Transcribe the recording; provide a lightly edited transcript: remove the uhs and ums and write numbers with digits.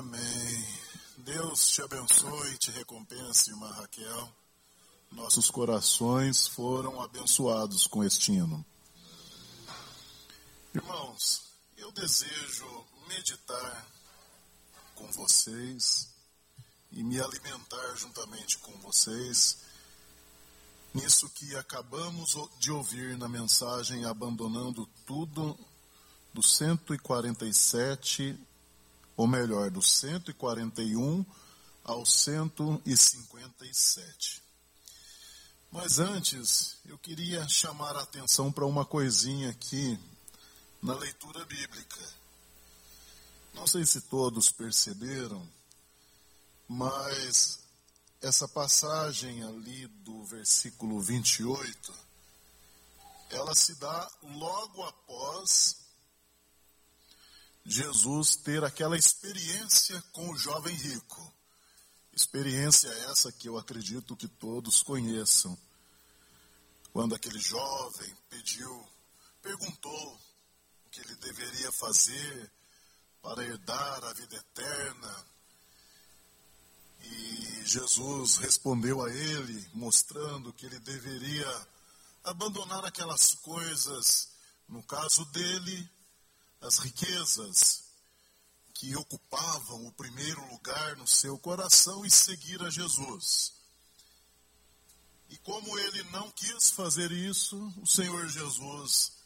Amém. Deus te abençoe e te recompense, irmã Raquel. Nossos corações foram abençoados com este hino. Irmãos, eu desejo meditar com vocês e me alimentar juntamente com vocês nisso que acabamos de ouvir na mensagem Abandonando Tudo, do 147, ou melhor, do 141 ao 157. Mas antes, eu queria chamar a atenção para uma coisinha aqui na leitura bíblica. Não sei se todos perceberam, mas essa passagem ali do versículo 28, ela se dá logo após Jesus ter aquela experiência com o jovem rico. Experiência essa que eu acredito que todos conheçam. Quando aquele jovem perguntou o que ele deveria fazer para herdar a vida eterna. E Jesus respondeu a ele, mostrando que ele deveria abandonar aquelas coisas, no caso dele, as riquezas que ocupavam o primeiro lugar no seu coração e seguir a Jesus. E como ele não quis fazer isso, o Senhor Jesus